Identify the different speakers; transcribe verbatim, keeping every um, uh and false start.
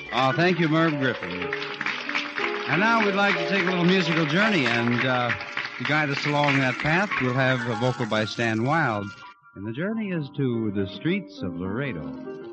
Speaker 1: Oh, thank you, Merv Griffin. And now we'd like to take a little musical journey, and uh, to guide us along that path, we'll have a vocal by Stan Wild. And the journey is to the streets of Laredo.